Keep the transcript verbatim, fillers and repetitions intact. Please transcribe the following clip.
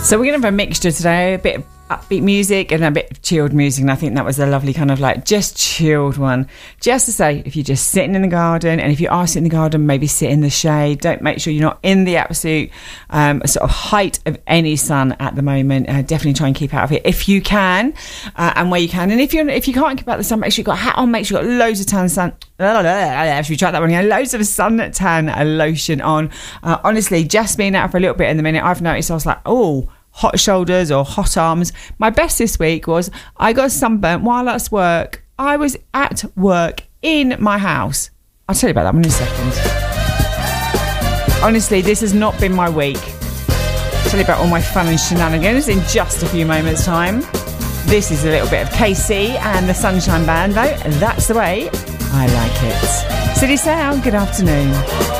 So we're going to have a mixture today, a bit of upbeat music and a bit of chilled music, and I think that was a lovely kind of like just chilled one. Just to say, if you're just sitting in the garden, and if you are sitting in the garden, maybe sit in the shade. Don't make sure you're not in the absolute um, sort of height of any sun at the moment. Uh, definitely try and keep out of it if you can, uh, and where you can. And if you're if you can't keep out the sun, make sure you've got a hat on. Make sure you've got loads of tan sun. If you try that one, yeah, loads of sun tan lotion on. Uh, honestly, just being out for a little bit in the minute, I've noticed I was like, oh, hot shoulders or hot arms. My best this week was I got sunburnt while at work. I was at work in my house. I'll tell you about that one in a second. Honestly, this has not been my week. I'll tell you about all my fun and shenanigans in just a few moments' time. This is a little bit of K C and the Sunshine Band, though. That's the way I like it. City Sound, good afternoon.